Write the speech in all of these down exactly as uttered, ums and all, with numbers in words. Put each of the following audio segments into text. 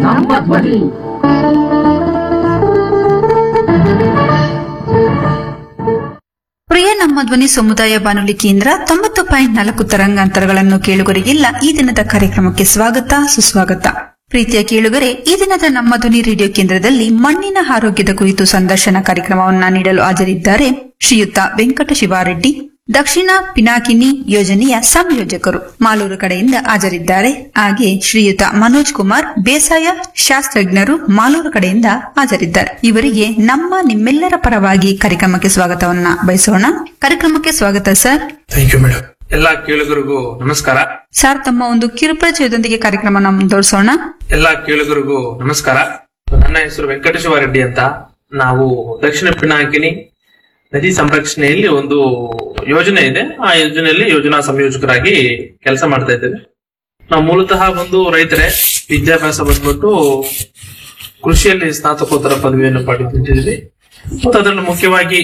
ನಮ್ಮ ಧ್ವನಿ. ಪ್ರಿಯ ನಮ್ಮ ಧ್ವನಿ ಸಮುದಾಯ ಬಾನುಲಿ ಕೇಂದ್ರ ತೊಂಬತ್ತು ಪಾಯಿಂಟ್ ನಾಲ್ಕು ತರಂಗಾಂತರಗಳನ್ನು ಕೇಳುಗರಿಗೆಲ್ಲ ಈ ದಿನದ ಕಾರ್ಯಕ್ರಮಕ್ಕೆ ಸ್ವಾಗತ ಸುಸ್ವಾಗತ. ಪ್ರೀತಿಯ ಕೇಳುಗರೆ, ಈ ದಿನದ ನಮ್ಮ ಧ್ವನಿ ರೇಡಿಯೋ ಕೇಂದ್ರದಲ್ಲಿ ಮಣ್ಣಿನ ಆರೋಗ್ಯದ ಕುರಿತು ಸಂದರ್ಶನ ಕಾರ್ಯಕ್ರಮವನ್ನ ನೀಡಲು ಹಾಜರಿದ್ದಾರೆ ಶ್ರೀಯುತ ವೆಂಕಟ ಶಿವಾರೆಡ್ಡಿ, ದಕ್ಷಿಣ ಪಿನಾಕಿನಿ ಯೋಜನೆಯ ಸಂಯೋಜಕರು, ಮಾಲೂರು ಕಡೆಯಿಂದ ಹಾಜರಿದ್ದಾರೆ. ಹಾಗೆ ಶ್ರೀಯುತ ಮನೋಜ್ ಕುಮಾರ್, ಬೇಸಾಯ ಶಾಸ್ತ್ರಜ್ಞರು, ಮಾಲೂರು ಕಡೆಯಿಂದ ಹಾಜರಿದ್ದಾರೆ. ಇವರಿಗೆ ನಮ್ಮ ನಿಮ್ಮೆಲ್ಲರ ಪರವಾಗಿ ಕಾರ್ಯಕ್ರಮಕ್ಕೆ ಸ್ವಾಗತವನ್ನ ಬಯಸೋಣ. ಕಾರ್ಯಕ್ರಮಕ್ಕೆ ಸ್ವಾಗತ ಸರ್. Thank you madam. ಎಲ್ಲಾ ಕೇಳುಗರಿಗೂ ನಮಸ್ಕಾರ. ಸರ್, ತಮ್ಮ ಒಂದು ಕಿರುಪರಿಚಯದೊಂದಿಗೆ ಕಾರ್ಯಕ್ರಮ ಮುಂದುವರಿಸೋಣ. ಎಲ್ಲಾ ಕೇಳುಗರಿಗೂ ನಮಸ್ಕಾರ. ನನ್ನ ಹೆಸರು ವೆಂಕಟ ಶಿವಾರೆಡ್ಡಿ ಅಂತ. ನಾವು ದಕ್ಷಿಣ ಪಿನಾಕಿನಿ ನದಿ ಸಂರಕ್ಷಣೆಯಲ್ಲಿ ಒಂದು ಯೋಜನೆ ಇದೆ. ಆ ಯೋಜನೆಯಲ್ಲಿ ಯೋಜನಾ ಸಂಯೋಜಕರಾಗಿ ಕೆಲಸ ಮಾಡ್ತಾ ಇದ್ದೇವೆ. ನಾವು ಮೂಲತಃ ಬಂದು ರೈತರೇ. ವಿದ್ಯಾಭ್ಯಾಸ ಬಂದ್ಬಿಟ್ಟು ಕೃಷಿಯಲ್ಲಿ ಸ್ನಾತಕೋತ್ತರ ಪದವಿಯನ್ನು ಪಡೆದಿದ್ದೀವಿ. ಮತ್ತು ಅದರಲ್ಲಿ ಮುಖ್ಯವಾಗಿ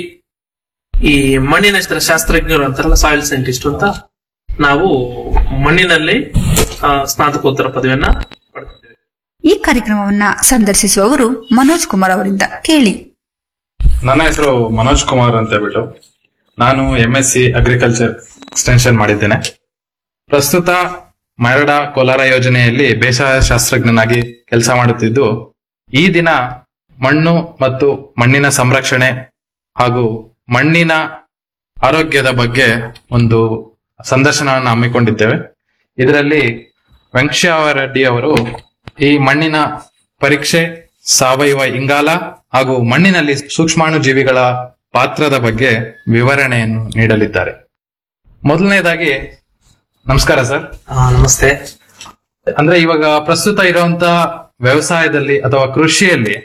ಈ ಮಣ್ಣಿನ ಶಾಸ್ತ್ರಜ್ಞರು ಅಂತಾರಲ್ಲ, ಸಾಯಿಲ್ ಸೈಂಟಿಸ್ಟ್ ಅಂತ, ನಾವು ಮಣ್ಣಿನಲ್ಲಿ ಸ್ನಾತಕೋತ್ತರ ಪದವಿಯನ್ನ ಪಡೆದಿದ್ದೇವೆ. ಈ ಕಾರ್ಯಕ್ರಮವನ್ನ ಸಂದರ್ಶಿಸುವವರು ಮನೋಜ್ ಕುಮಾರ್ ಅವರಿಂದ ಕೇಳಿ. ನನ್ನ ಹೆಸರು ಮನೋಜ್ ಕುಮಾರ್ ಅಂತ ಹೇಳ್ಬಿಟ್ಟು ನಾನು M S C agriculture extension ಮಾಡಿದ್ದೇನೆ. ಪ್ರಸ್ತುತ ಮರಡ ಕೋಲಾರ ಯೋಜನೆಯಲ್ಲಿ ಬೇಸಾಯ ಶಾಸ್ತ್ರಜ್ಞನಾಗಿ ಕೆಲಸ ಮಾಡುತ್ತಿದ್ದು, ಈ ದಿನ ಮಣ್ಣು ಮತ್ತು ಮಣ್ಣಿನ ಸಂರಕ್ಷಣೆ ಹಾಗೂ ಮಣ್ಣಿನ ಆರೋಗ್ಯದ ಬಗ್ಗೆ ಒಂದು ಸಂದರ್ಶನವನ್ನು ಹಮ್ಮಿಕೊಂಡಿದ್ದೇವೆ. ಇದರಲ್ಲಿ ವೆಂಕಟೇಶ್ವರರೆಡ್ಡಿ ಅವರು ಈ ಮಣ್ಣಿನ ಪರೀಕ್ಷೆ, ಸಾವಯವ ಇಂಗಾಲ ಹಾಗೂ ಮಣ್ಣಿನಲ್ಲಿ ಸೂಕ್ಷ್ಮಾಣು ಜೀವಿಗಳ ಪಾತ್ರದ ಬಗ್ಗೆ ವಿವರಣೆಯನ್ನು ನೀಡಲಿದ್ದಾರೆ. ಮೊದಲನೇದಾಗಿ ನಮಸ್ಕಾರ ಸರ್. ನಮಸ್ತೆ. ಅಂದ್ರೆ ಇವಾಗ ಪ್ರಸ್ತುತ ಇರುವಂತ ವ್ಯವಸಾಯದಲ್ಲಿ ಅಥವಾ ಕೃಷಿಯಲ್ಲಿ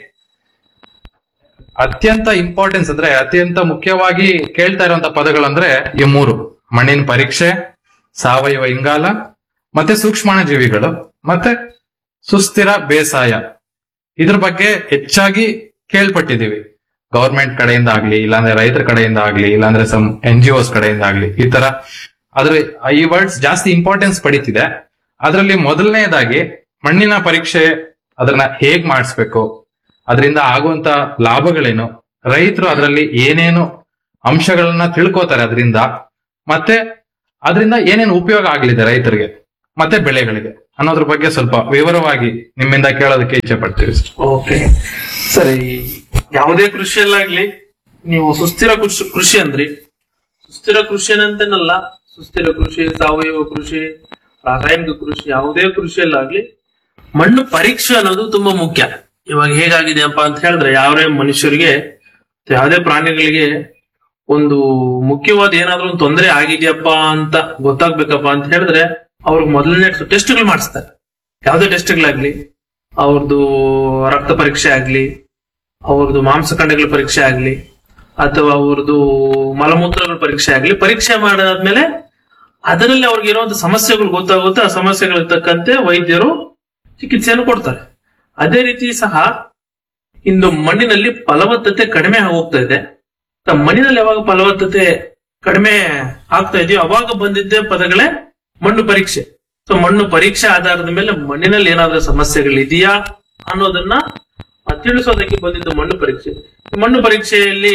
ಅತ್ಯಂತ ಇಂಪಾರ್ಟೆನ್ಸ್ ಅಂದ್ರೆ ಅತ್ಯಂತ ಮುಖ್ಯವಾಗಿ ಕೇಳ್ತಾ ಇರುವಂತ ಪದಗಳು ಅಂದ್ರೆ ಈ ಮೂರು: ಮಣ್ಣಿನ ಪರೀಕ್ಷೆ, ಸಾವಯವ ಇಂಗಾಲ, ಮತ್ತೆ ಸೂಕ್ಷ್ಮಾಣು ಜೀವಿಗಳು, ಮತ್ತೆ ಸುಸ್ಥಿರ ಬೇಸಾಯ. ಇದ್ರ ಬಗ್ಗೆ ಹೆಚ್ಚಾಗಿ ಕೇಳ್ಪಟ್ಟಿದೀವಿ. ಗವರ್ಮೆಂಟ್ ಕಡೆಯಿಂದ ಆಗ್ಲಿ, ಇಲ್ಲಾಂದ್ರೆ ರೈತರ ಕಡೆಯಿಂದ ಆಗ್ಲಿ, ಇಲ್ಲಾಂದ್ರೆ ಸಮ್ ಎನ್ ಜಿ ಓಸ್ ಕಡೆಯಿಂದ ಆಗ್ಲಿ, ಈ ತರ ಅದ್ರ ಈ ವರ್ಡ್ಸ್ ಜಾಸ್ತಿ ಇಂಪಾರ್ಟೆನ್ಸ್ ಪಡೀತಿದೆ. ಅದರಲ್ಲಿ ಮೊದಲನೇದಾಗಿ ಮಣ್ಣಿನ ಪರೀಕ್ಷೆ, ಅದನ್ನ ಹೇಗ್ ಮಾಡಿಸ್ಬೇಕು, ಅದರಿಂದ ಆಗುವಂತ ಲಾಭಗಳೇನು, ರೈತರು ಅದರಲ್ಲಿ ಏನೇನು ಅಂಶಗಳನ್ನ ತಿಳ್ಕೋತಾರೆ ಅದರಿಂದ, ಮತ್ತೆ ಅದರಿಂದ ಏನೇನು ಉಪಯೋಗ ಆಗ್ಲಿದೆ ರೈತರಿಗೆ ಮತ್ತೆ ಬೆಳೆಗಳಿಗೆ ಅನ್ನೋದ್ರ ಬಗ್ಗೆ ಸ್ವಲ್ಪ ವಿವರವಾಗಿ ನಿಮ್ಮಿಂದ ಕೇಳೋದಕ್ಕೆ ಇಚ್ಛೆ ಪಡ್ತೀವಿ. ಓಕೆ, ಸರಿ. ಯಾವುದೇ ಕೃಷಿಯಲ್ಲಾಗ್ಲಿ ನೀವು ಸುಸ್ಥಿರ ಕೃಷಿ ಕೃಷಿ ಅಂದ್ರಿ. ಸುಸ್ಥಿರ ಕೃಷಿ ಅಂತೇನಲ್ಲ, ಸುಸ್ಥಿರ ಕೃಷಿ, ಸಾವಯವ ಕೃಷಿ, ರಾಸಾಯನಿಕ ಕೃಷಿ, ಯಾವುದೇ ಕೃಷಿಯಲ್ಲಾಗ್ಲಿ ಮಣ್ಣು ಪರೀಕ್ಷೆ ಅನ್ನೋದು ತುಂಬಾ ಮುಖ್ಯ. ಇವಾಗ ಹೇಗಾಗಿದೆಯಪ್ಪ ಅಂತ ಹೇಳಿದ್ರೆ, ಯಾವೇ ಮನುಷ್ಯರಿಗೆ ಯಾವುದೇ ಪ್ರಾಣಿಗಳಿಗೆ ಒಂದು ಮುಖ್ಯವಾದ ಏನಾದ್ರೂ ಒಂದು ತೊಂದರೆ ಆಗಿದೆಯಪ್ಪ ಅಂತ ಗೊತ್ತಾಗ್ಬೇಕಪ್ಪ ಅಂತ ಹೇಳಿದ್ರೆ ಅವ್ರಿಗೆ ಮೊದಲನೇ ಟೆಸ್ಟ್ಗಳು ಮಾಡಿಸ್ತಾರೆ. ಯಾವುದೇ ಟೆಸ್ಟ್ಗಳಾಗ್ಲಿ, ಅವ್ರದ್ದು ರಕ್ತ ಪರೀಕ್ಷೆ ಆಗ್ಲಿ, ಅವ್ರದ್ದು ಮಾಂಸಖಂಡಗಳ ಪರೀಕ್ಷೆ ಆಗ್ಲಿ, ಅಥವಾ ಅವ್ರದ್ದು ಮಲಮೂತ್ರಗಳ ಪರೀಕ್ಷೆ ಆಗ್ಲಿ, ಪರೀಕ್ಷೆ ಮಾಡಾದ್ಮೇಲೆ ಅದರಲ್ಲಿ ಅವ್ರಿಗೆ ಇರುವಂತ ಸಮಸ್ಯೆಗಳು ಗೊತ್ತಾಗುತ್ತೆ. ಆ ಸಮಸ್ಯೆಗಳಿಗೆ ತಕ್ಕಂತೆ ವೈದ್ಯರು ಚಿಕಿತ್ಸೆಯನ್ನು ಕೊಡ್ತಾರೆ. ಅದೇ ರೀತಿ ಸಹ ಇಂದು ಮಣ್ಣಿನಲ್ಲಿ ಫಲವತ್ತತೆ ಕಡಿಮೆ ಹೋಗ್ತಾ ಇದೆ. ಮಣ್ಣಿನಲ್ಲಿ ಯಾವಾಗ ಫಲವತ್ತತೆ ಕಡಿಮೆ ಆಗ್ತಾ ಇದೆಯೋ ಅವಾಗ ಬಂದಿದ್ದೇ ಪದಗಳೇ ಮಣ್ಣು ಪರೀಕ್ಷೆ. ಸೊ ಮಣ್ಣು ಪರೀಕ್ಷೆ ಆಧಾರದ ಮೇಲೆ ಮಣ್ಣಿನಲ್ಲಿ ಏನಾದ್ರೂ ಸಮಸ್ಯೆಗಳಿದೆಯಾ ಅನ್ನೋದನ್ನ ತಿಳಿಸೋದಕ್ಕೆ ಬಂದಿದ್ದು ಮಣ್ಣು ಪರೀಕ್ಷೆ. ಮಣ್ಣು ಪರೀಕ್ಷೆಯಲ್ಲಿ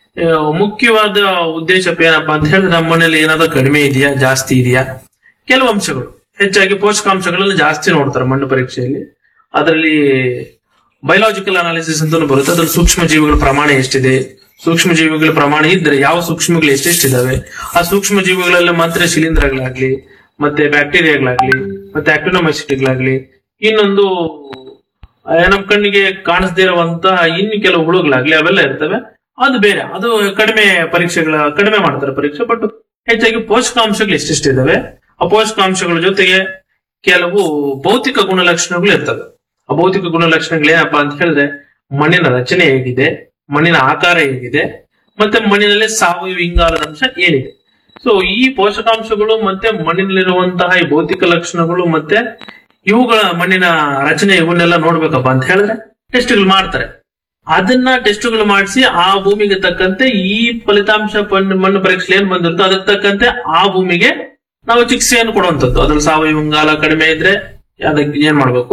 ಮುಖ್ಯವಾದ ಉದ್ದೇಶ ಏನಪ್ಪಾ ಅಂತ ಹೇಳಿದ್ರೆ, ನಮ್ಮ ಮಣ್ಣಲ್ಲಿ ಏನಾದ್ರೂ ಕಡಿಮೆ ಇದೆಯಾ, ಜಾಸ್ತಿ ಇದೆಯಾ, ಕೆಲವು ಅಂಶಗಳು, ಹೆಚ್ಚಾಗಿ ಪೋಷಕಾಂಶಗಳನ್ನು ಜಾಸ್ತಿ ನೋಡ್ತಾರೆ ಮಣ್ಣು ಪರೀಕ್ಷೆಯಲ್ಲಿ. ಅದರಲ್ಲಿ ಬಯೋಲಾಜಿಕಲ್ ಅನಾಲಿಸಿಸ್ ಅಂತ ಬರುತ್ತೆ. ಅದ್ರಲ್ಲಿ ಸೂಕ್ಷ್ಮ ಜೀವಿಗಳ ಪ್ರಮಾಣ ಎಷ್ಟಿದೆ, ಸೂಕ್ಷ್ಮ ಜೀವಿಗಳ ಪ್ರಮಾಣ ಇದ್ರೆ ಯಾವ ಸೂಕ್ಷ್ಮಗಳು ಎಷ್ಟೆಷ್ಟಿದಾವೆ, ಆ ಸೂಕ್ಷ್ಮ ಜೀವಿಗಳಲ್ಲಿ ಮಾತ್ರ ಶಿಲೀಂಧ್ರಗಳಾಗ್ಲಿ, ಮತ್ತೆ ಬ್ಯಾಕ್ಟೀರಿಯಾಗಳಾಗ್ಲಿ, ಮತ್ತೆ ಆಕ್ಟಿನೋಮೈಸಿಟಿಗಳಾಗ್ಲಿ, ಇನ್ನೊಂದು ನಮ್ ಕಣ್ಣಿಗೆ ಕಾಣಿಸದೇ ಇರುವಂತ ಇನ್ನು ಕೆಲವು ಹುಳುಗಳಾಗ್ಲಿ, ಅವೆಲ್ಲ ಇರ್ತವೆ. ಅದು ಬೇರೆ, ಅದು ಕಡಿಮೆ ಪರೀಕ್ಷೆಗಳ ಕಡಿಮೆ ಮಾಡ್ತಾರೆ ಪರೀಕ್ಷೆ. ಬಟ್ ಹೆಚ್ಚಾಗಿ ಪೋಷಕಾಂಶಗಳು ಎಷ್ಟೆಷ್ಟಿದಾವೆ, ಆ ಪೋಷಕಾಂಶಗಳ ಜೊತೆಗೆ ಕೆಲವು ಭೌತಿಕ ಗುಣಲಕ್ಷಣಗಳು ಇರ್ತವೆ. ಆ ಭೌತಿಕ ಗುಣಲಕ್ಷಣಗಳು ಏನಪ್ಪಾ ಅಂತ ಹೇಳಿದ್ರೆ, ಮಣ್ಣಿನ ರಚನೆ ಹೇಗಿದೆ, ಮಣ್ಣಿನ ಆಕಾರ ಹೇಗಿದೆ, ಮತ್ತೆ ಮಣ್ಣಿನಲ್ಲಿ ಸಾವಯವ ಇಂಗಾಲದ ಅಂಶ ಏನಿದೆ. ಸೊ ಈ ಪೋಷಕಾಂಶಗಳು ಮತ್ತೆ ಮಣ್ಣಿನಲ್ಲಿರುವಂತಹ ಈ ಭೌತಿಕ ಲಕ್ಷಣಗಳು ಮತ್ತೆ ಇವುಗಳ ಮಣ್ಣಿನ ರಚನೆ ಇವನ್ನೆಲ್ಲ ನೋಡ್ಬೇಕಪ್ಪ ಅಂತ ಹೇಳಿದ್ರೆ ಟೆಸ್ಟ್ಗಳು ಮಾಡ್ತಾರೆ. ಅದನ್ನ ಟೆಸ್ಟ್ಗಳು ಮಾಡಿಸಿ ಆ ಭೂಮಿಗೆ ತಕ್ಕಂತೆ ಈ ಫಲಿತಾಂಶ ಮಣ್ಣು ಪರೀಕ್ಷೆ ಏನ್ ಬಂದಿರುತ್ತೋ ಅದಕ್ಕೆ ತಕ್ಕಂತೆ ಆ ಭೂಮಿಗೆ ನಾವು ಚಿಕಿತ್ಸೆಯನ್ನು ಕೊಡುವಂತದ್ದು. ಅದ್ರಲ್ಲಿ ಸಾವಯವ ಇಂಗಾಲ ಕಡಿಮೆ ಇದ್ರೆ ಅದಕ್ಕೆ ಏನ್ ಮಾಡ್ಬೇಕು,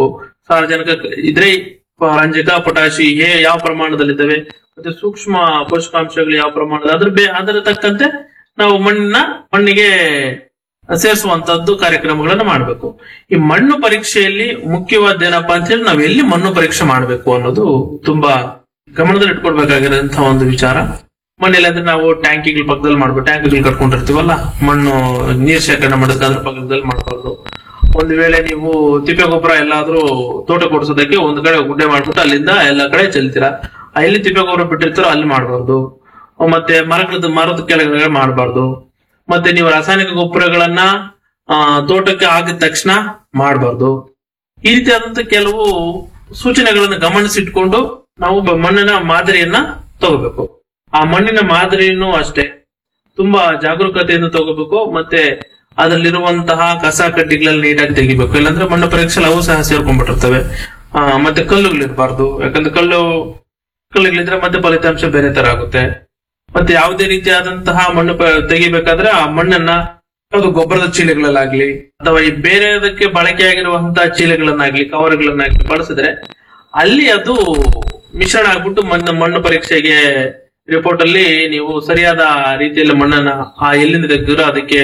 ಸಾರಜನಕ ಇದ್ರೆ ರಂಜಕ ಪೊಟ್ಯಾಶಿ ಹೇ ಯಾವ ಪ್ರಮಾಣದಲ್ಲಿದ್ದಾವೆ, ಮತ್ತೆ ಸೂಕ್ಷ್ಮ ಪೋಷಕಾಂಶಗಳು ಯಾವ ಪ್ರಮಾಣದ ಅದ್ರ ಬೇ ಅದರ ತಕ್ಕಂತೆ ನಾವು ಮಣ್ಣಿನ ಮಣ್ಣಿಗೆ ಸೇರಿಸುವಂತದ್ದು ಕಾರ್ಯಕ್ರಮಗಳನ್ನ ಮಾಡಬೇಕು. ಈ ಮಣ್ಣು ಪರೀಕ್ಷೆಯಲ್ಲಿ ಮುಖ್ಯವಾದ ಏನಪ್ಪಾ ಅಂತ ಹೇಳಿ ನಾವ್ ಎಲ್ಲಿ ಮಣ್ಣು ಪರೀಕ್ಷೆ ಮಾಡಬೇಕು ಅನ್ನೋದು ತುಂಬಾ ಗಮನದಲ್ಲಿ ಇಟ್ಕೊಳ್ಬೇಕಾಗಿರೋಂತಹ ಒಂದು ವಿಚಾರ. ಮಣ್ಣೆಲ್ಲ ಅಂದ್ರೆ ನಾವು ಟ್ಯಾಂಕಿಗಳ ಪಕ್ಕದಲ್ಲಿ ಮಾಡ್ಬೇಕು, ಟ್ಯಾಂಕಿಗಳು ಕಟ್ಕೊಂಡಿರ್ತೀವಲ್ಲ ಮಣ್ಣು ನೀರ್ ಶೇಖರಣೆ ಮಾಡೋದಕ್ಕೆ ಅದ್ರ ಪಕ್ಕದಲ್ಲಿ ಮಾಡ್ಬಾರ್ದು. ಒಂದ್ ವೇಳೆ ನೀವು ತಿಪ್ಪೆ ಗೊಬ್ಬರ ಎಲ್ಲಾದ್ರೂ ತೋಟ ಕೊಡ್ಸೋದಕ್ಕೆ ಒಂದ್ ಕಡೆ ಗುಡ್ಡೆ ಮಾಡ್ಬಿಟ್ಟು ಅಲ್ಲಿಂದ ಎಲ್ಲಾ ಕಡೆ ಚೆಲ್ತೀರಾ, ಎಲ್ಲಿ ತಿಪ್ಪೆ ಗೊಬ್ಬರ ಬಿಟ್ಟಿರ್ತಾರೋ ಅಲ್ಲಿ ಮಾಡಬಾರ್ದು. ಮತ್ತೆ ಮರಗಳದ್ದು ಮರದ ಕೆಳಗಡೆ ಮಾಡಬಾರ್ದು. ಮತ್ತೆ ನೀವು ರಾಸಾಯನಿಕ ಗೊಬ್ಬರಗಳನ್ನ ಆ ತೋಟಕ್ಕೆ ಆಗಿದ ತಕ್ಷಣ ಮಾಡಬಾರ್ದು. ಈ ರೀತಿಯಾದಂತ ಕೆಲವು ಸೂಚನೆಗಳನ್ನು ಗಮನಿಸಿಟ್ಕೊಂಡು ನಾವು ಮಣ್ಣಿನ ಮಾದರಿಯನ್ನ ತಗೋಬೇಕು. ಆ ಮಣ್ಣಿನ ಮಾದರಿಯನ್ನು ಅಷ್ಟೇ ತುಂಬಾ ಜಾಗರೂಕತೆಯಿಂದ ತಗೋಬೇಕು. ಮತ್ತೆ ಅದರಲ್ಲಿರುವಂತಹ ಕಸ ಕಡ್ಡಿಗಳಲ್ಲಿ ನೀಟಾಗಿ ತೆಗಿಬೇಕು, ಇಲ್ಲಾಂದ್ರೆ ಮಣ್ಣು ಪರೀಕ್ಷೆಯಲ್ಲಿ ಅವು ಸಹ ಸೇರ್ಕೊಂಡ್ಬಿಟ್ಟಿರ್ತವೆ. ಆ ಮತ್ತೆ ಕಲ್ಲುಗಳಿರ್ಬಾರ್ದು, ಯಾಕಂದ್ರೆ ಕಲ್ಲು ಕಲ್ಲುಗಳಿದ್ರೆ ಮತ್ತೆ ಫಲಿತಾಂಶ ಬೇರೆ ತರ ಆಗುತ್ತೆ. ಮತ್ತೆ ಯಾವುದೇ ರೀತಿಯಾದಂತಹ ಮಣ್ಣು ತೆಗಿಬೇಕಾದ್ರೆ ಆ ಮಣ್ಣನ್ನ ಅದು ಗೊಬ್ಬರದ ಚೀಲಗಳಲ್ಲಾಗ್ಲಿ ಅಥವಾ ಈ ಬೇರೆದಕ್ಕೆ ಬಳಕೆಯಾಗಿರುವಂತಹ ಚೀಲಗಳನ್ನಾಗ್ಲಿ ಕವರ್ಗಳನ್ನಾಗ್ಲಿ ಬಳಸಿದ್ರೆ ಅಲ್ಲಿ ಅದು ಮಿಶ್ರಣ ಆಗ್ಬಿಟ್ಟು ಮಣ್ಣು ಮಣ್ಣು ಪರೀಕ್ಷೆಗೆ ರಿಪೋರ್ಟ್ ಅಲ್ಲಿ ನೀವು ಸರಿಯಾದ ರೀತಿಯಲ್ಲಿ ಮಣ್ಣನ್ನ ಆ ಎಲ್ಲಿಂದ ತೆಗೆದಿರೋ ಅದಕ್ಕೆ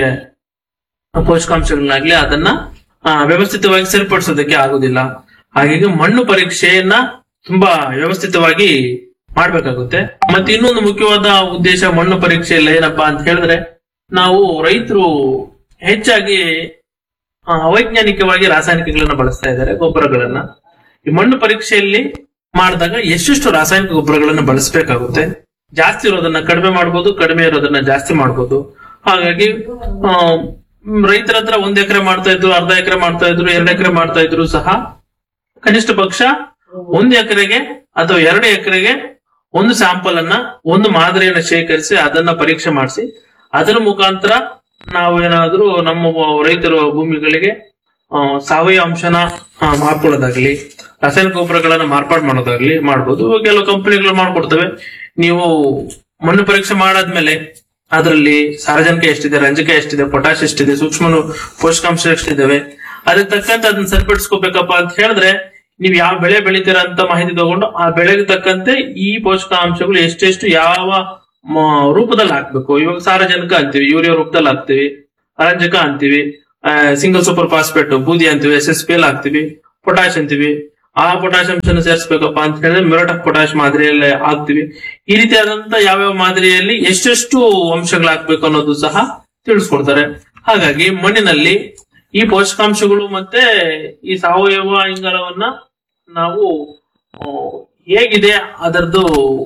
ಪೋಷಕಾಂಶಗಳನ್ನಾಗ್ಲಿ ಅದನ್ನ ವ್ಯವಸ್ಥಿತವಾಗಿ ಸರಿಪಡಿಸೋದಕ್ಕೆ ಆಗುದಿಲ್ಲ. ಹಾಗಾಗಿ ಮಣ್ಣು ಪರೀಕ್ಷೆಯನ್ನ ತುಂಬಾ ವ್ಯವಸ್ಥಿತವಾಗಿ ಮಾಡ್ಬೇಕಾಗುತ್ತೆ. ಮತ್ತೆ ಇನ್ನೊಂದು ಮುಖ್ಯವಾದ ಉದ್ದೇಶ ಮಣ್ಣು ಪರೀಕ್ಷೆಯಲ್ಲಿ ಏನಪ್ಪಾ ಅಂತ ಹೇಳಿದ್ರೆ, ನಾವು ರೈತರು ಹೆಚ್ಚಾಗಿ ಅವೈಜ್ಞಾನಿಕವಾಗಿ ರಾಸಾಯನಿಕಗಳನ್ನ ಬಳಸ್ತಾ ಇದ್ದಾರೆ, ಗೊಬ್ಬರಗಳನ್ನ. ಈ ಮಣ್ಣು ಪರೀಕ್ಷೆಯಲ್ಲಿ ಮಾಡಿದಾಗ ಎಷ್ಟೆಷ್ಟು ರಾಸಾಯನಿಕ ಗೊಬ್ಬರಗಳನ್ನ ಬಳಸಬೇಕಾಗುತ್ತೆ. ಜಾಸ್ತಿ ಇರೋದನ್ನ ಕಡಿಮೆ ಮಾಡ್ಬೋದು, ಕಡಿಮೆ ಇರೋದನ್ನ ಜಾಸ್ತಿ ಮಾಡ್ಬೋದು. ಹಾಗಾಗಿ ಆ ರೈತರ ಹತ್ರ ಒಂದ್ ಎಕರೆ ಮಾಡ್ತಾ ಇದ್ರು, ಅರ್ಧ ಎಕರೆ ಮಾಡ್ತಾ ಇದ್ರು, ಎರಡು ಎಕರೆ ಮಾಡ್ತಾ ಇದ್ರು ಸಹ ಕನಿಷ್ಠ ಪಕ್ಷ ಒಂದು ಎಕರೆಗೆ ಅಥವಾ ಎರಡು ಎಕರೆಗೆ ಒಂದು ಸ್ಯಾಂಪಲ್ ಅನ್ನ ಒಂದು ಮಾದರಿಯನ್ನ ಶೇಖರಿಸಿ ಅದನ್ನ ಪರೀಕ್ಷೆ ಮಾಡಿಸಿ ಅದರ ಮುಖಾಂತರ ನಾವು ಏನಾದ್ರೂ ನಮ್ಮ ರೈತರ ಭೂಮಿಗಳಿಗೆ ಸಾವಯವ ಅಂಶನ ಮಾಡ್ಕೊಳ್ಳೋದಾಗ್ಲಿ, ರಾಸಾಯನಿಕ ಗೊಬ್ಬರಗಳನ್ನ ಮಾರ್ಪಾಡು ಮಾಡೋದಾಗ್ಲಿ ಮಾಡ್ಬೋದು. ಕೆಲವು ಕಂಪನಿಗಳು ಮಾಡ್ಕೊಡ್ತವೆ. ನೀವು ಮಣ್ಣು ಪರೀಕ್ಷೆ ಮಾಡಾದ್ಮೇಲೆ ಅದರಲ್ಲಿ ಸಾರಜನಕ ಎಷ್ಟಿದೆ, ರಂಜಕ ಎಷ್ಟಿದೆ, ಪೊಟ್ಯಾಶ್ ಎಷ್ಟಿದೆ, ಸೂಕ್ಷ್ಮ ಪೋಷಕಾಂಶ ಎಷ್ಟಿದಾವೆ, ಅದಕ್ಕೆ ತಕ್ಕಂತೆ ಅದನ್ನ ಸರಿಪಡಿಸ್ಕೋಬೇಕಪ್ಪ ಅಂತ ಹೇಳಿದ್ರೆ ನೀವು ಯಾವ ಬೆಳೆ ಬೆಳಿತೀರ ಅಂತ ಮಾಹಿತಿ ತಗೊಂಡು ಆ ಬೆಳೆಗೆ ತಕ್ಕಂತೆ ಈ ಪೋಷಕಾಂಶಗಳು ಎಷ್ಟೆಷ್ಟು ಯಾವ ರೂಪದಲ್ಲಿ ಹಾಕ್ಬೇಕು. ಇವಾಗ ಸಾರಜನಕ ಅಂತೀವಿ, ಯೂರಿಯಾ ರೂಪದಲ್ಲಿ ಹಾಕ್ತಿವಿ, ರಂಜಕ ಅಂತೀವಿ, ಸಿಂಗಲ್ ಸೂಪರ್ ಫಾಸ್ಫೇಟ್ ಬೂದಿ ಅಂತೀವಿ, ಎಸ್ ಎಸ್ ಪಿ ಎಲ್ ಹಾಕ್ತಿವಿ, ಪೊಟ್ಯಾಶ್ ಅಂತೀವಿ. ಆ ಪೊಟ್ಯಾಶ್ ಅಂಶನ ಸೇರಿಸಬೇಕಪ್ಪ ಅಂತ ಹೇಳಿದ್ರೆ ಮ್ಯೂರೇಟ್ ಆಫ್ ಪೊಟ್ಯಾಶ್ ಮಾದರಿಯಲ್ಲಿ ಹಾಕ್ತಿವಿ. ಈ ರೀತಿಯಾದಂತ ಯಾವ್ಯಾವ ಮಾದರಿಯಲ್ಲಿ ಎಷ್ಟೆಷ್ಟು ಅಂಶಗಳು ಹಾಕ್ಬೇಕು ಅನ್ನೋದು ಸಹ ತಿಳಿಸ್ಕೊಡ್ತಾರೆ. ಹಾಗಾಗಿ ಮಣ್ಣಿನಲ್ಲಿ ಈ ಪೋಷಕಾಂಶಗಳು ಮತ್ತೆ ಈ ಸಾವಯವ ಇಂಗಾಲವನ್ನ ನಾವು ಹೇಗಿದೆ ಅದರದ್ದು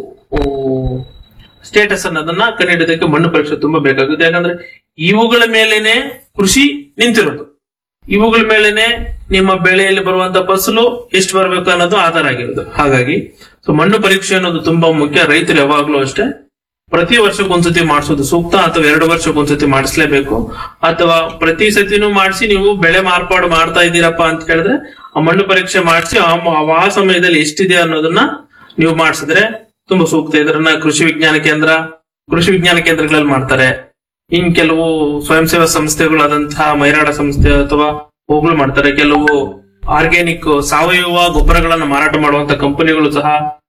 ಸ್ಟೇಟಸ್ ಅನ್ನೋದನ್ನ ಕಂಡುಹಿಡಿಯೋದಕ್ಕೆ ಮಣ್ಣು ಪರೀಕ್ಷೆ ತುಂಬಾ ಬೇಕಾಗುತ್ತೆ. ಯಾಕಂದ್ರೆ ಇವುಗಳ ಮೇಲೆನೆ ಕೃಷಿ ನಿಂತಿರೋದು, ಇವುಗಳ ಮೇಲೆನೆ ನಿಮ್ಮ ಬೆಳೆಯಲ್ಲಿ ಬರುವಂತ ಫಸಲು ಎಷ್ಟು ಬರಬೇಕು ಅನ್ನೋದು ಆಧಾರ ಆಗಿರೋದು. ಹಾಗಾಗಿ ಸೊ ಮಣ್ಣು ಪರೀಕ್ಷೆ ಅನ್ನೋದು ತುಂಬಾ ಮುಖ್ಯ. ರೈತರು ಯಾವಾಗ್ಲೂ ಅಷ್ಟೇ ಪ್ರತಿ ವರ್ಷಕ್ಕೊಂದ್ಸತಿ ಮಾಡಿಸೋದು ಸೂಕ್ತ, ಅಥವಾ ಎರಡು ವರ್ಷಕ್ಕೊಂದ್ಸತಿ ಮಾಡಿಸ್ಲೇಬೇಕು. ಅಥವಾ ಪ್ರತಿ ಸತಿನೂ ಮಾಡಿಸಿ ನೀವು ಬೆಳೆ ಮಾರ್ಪಾಡು ಮಾಡ್ತಾ ಇದ್ದೀರಪ್ಪ ಅಂತ ಹೇಳಿದ್ರೆ ಆ ಮಣ್ಣು ಪರೀಕ್ಷೆ ಮಾಡಿಸಿ ಆ ಸಮಯದಲ್ಲಿ ಎಷ್ಟಿದೆ ಅನ್ನೋದನ್ನ ನೀವು ಮಾಡಿಸಿದ್ರೆ ತುಂಬಾ ಸೂಕ್ತ. ಇದನ್ನ ಕೃಷಿ ವಿಜ್ಞಾನ ಕೇಂದ್ರ ಕೃಷಿ ವಿಜ್ಞಾನ ಕೇಂದ್ರಗಳಲ್ಲಿ ಮಾಡ್ತಾರೆ. ಇನ್ ಕೆಲವು ಸ್ವಯಂ ಸೇವಾ ಸಂಸ್ಥೆಗಳಾದಂತಹ ಮೈರಾಡ ಸಂಸ್ಥೆ ಅಥವಾ ಹೋಗ್ಲು ಮಾಡ್ತಾರೆ. ಕೆಲವು ಆರ್ಗ್ಯಾನಿಕ್ ಸಾವಯವ ಗೊಬ್ಬರಗಳನ್ನ ಮಾರಾಟ ಮಾಡುವಂತ ಕಂಪನಿಗಳು ಸಹ